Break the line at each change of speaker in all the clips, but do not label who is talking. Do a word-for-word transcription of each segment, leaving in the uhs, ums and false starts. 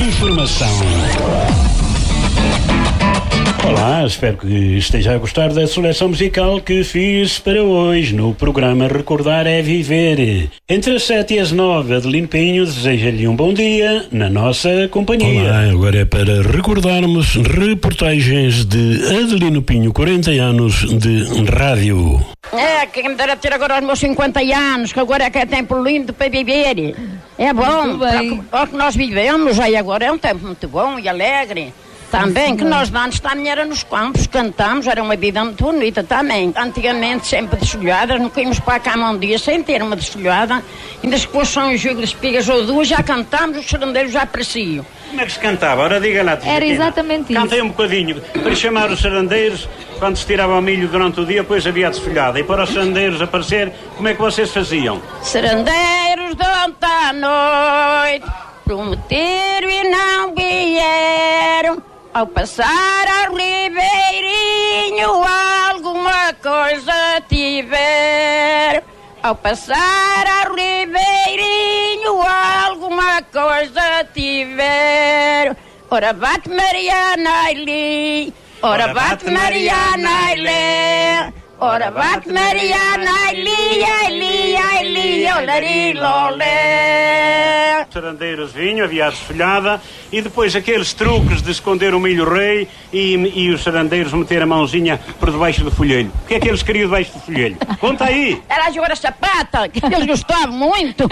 Informação. Olá, espero que esteja a gostar da seleção musical que fiz para hoje no programa Recordar é Viver. Entre as sete e as nove, Adelino Pinho deseja-lhe um bom dia na nossa companhia. Olá, agora é para recordarmos reportagens de Adelino Pinho, quarenta anos de rádio.
É, quem me dera ter agora os meus cinquenta anos, que agora é que é tempo lindo para viver. É bom, o que nós vivemos aí agora é um tempo muito bom e alegre. Também, que nós antes também era nos campos, cantamos, era uma vida muito bonita também. Antigamente, sempre desfolhadas, nunca íamos para a cama um dia sem ter uma desfolhada. Ainda se fosse um jogo de espigas ou duas, já cantámos, os serandeiros já apareciam.
Como é que se cantava? Ora, diga lá.
Era exatamente isso.
Cantei um bocadinho, para chamar os serandeiros, quando se tirava o milho durante o dia, depois havia a desfolhada. E para os serandeiros aparecer, como é que vocês faziam?
Serandeiros de ontem à noite, prometeram e não vieram. Ao passar ao ribeirinho alguma coisa tiver. Ao passar ao ribeirinho alguma coisa tiver. Ora bate Mariana Ailê, ora bate Mariana Ailê. Ora bate Mariana Ailê, Ailê, Ailê, olari, lolé.
Os serandeiros vinham, havia a desfolhada e depois aqueles truques de esconder o milho rei e, e os serandeiros meter a mãozinha por debaixo do folhelho. O que é que eles queriam debaixo do folhelho? Conta aí!
Era jogar a sapata, que eles gostavam muito.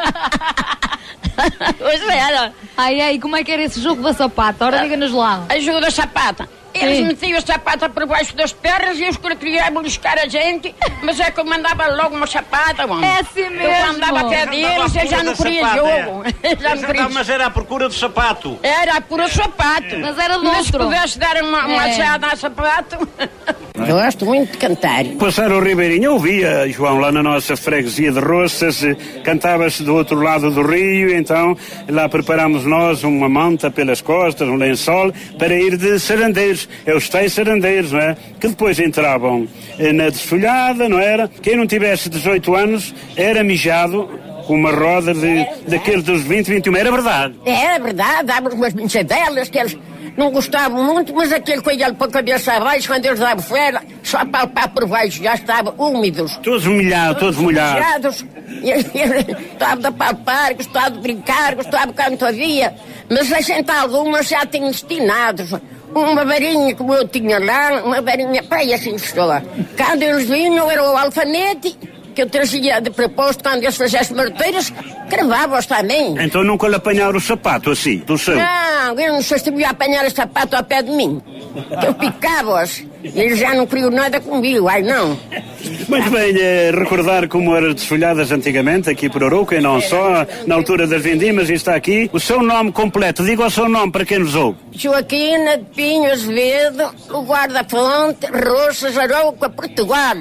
Pois era.
Ai, ai, como é que era esse jogo da sapata? Ora, diga-nos lá.
A jogo da sapata. Eles Sim. metiam a sapata por baixo das pernas e os que queriam buscar a gente, mas é que eu mandava logo uma sapata, mano.
É assim mesmo.
Eu andava até deles e já não queria jogo.
É. Já não queria... Mas era à procura do sapato.
Era à procura do sapato.
É. Mas era do
mas
outro.
Se pudesse dar uma, uma
é.
achada a sapato... Eu gosto muito de cantar.
Passar o ribeirinho, eu ouvia, João, lá na nossa freguesia de Roças, cantava-se do outro lado do rio, então lá preparámos nós uma manta pelas costas, um lençol, para ir de serandeiros. É os tais serandeiros, não é? Que depois entravam na desfolhada, não era? Quem não tivesse dezoito anos era mijado com uma roda de, daqueles dos vinte, vinte e um. Era verdade?
Era verdade, dávamos umas pincedelas que eles não gostavam muito, mas aquele coelho para a cabeça abaixo, quando eles davam fora, só para, para por baixo, já estavam úmidos.
Todos molhados, todos molhados.
Gostava de apalpar, gostava de brincar, gostava de canto havia, mas a gente algumas já tinham destinados. Uma varinha como eu tinha lá, uma varinha para aí assim estou. Quando eles vinham era o alfanete que eu trazia de propósito quando eles fizessem marteiras, cravava-os também.
Então nunca lhe apanharam o sapato assim, do seu?
Não, eu não sei se devia apanhar o sapato ao pé de mim. Que eu picava-os. E eles já não queriam nada comigo, ai não.
Muito bem, eh, recordar como eram desfolhadas antigamente aqui por Arouca e não só, na altura das vindimas, e está aqui. O seu nome completo, diga o seu nome para quem nos ouve.
Joaquina de Pinho Azevedo, o guarda-fonte, Roças, Arouca, Portugal.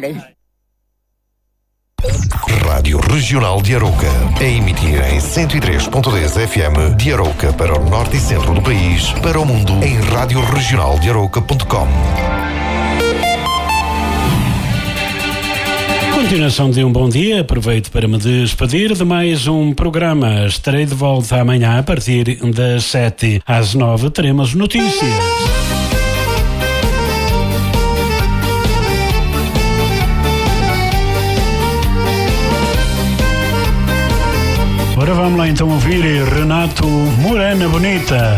Rádio Regional de Arouca, a emitir em cento e três ponto dez F M de Arouca para o norte e centro do país, para o mundo em rádio regional de arouca ponto com.
Continuação de um bom dia, aproveito para me despedir de mais um programa. Estarei de volta amanhã a partir das sete às nove, teremos notícias. Ora, vamos lá então ouvir Renato Morena Bonita.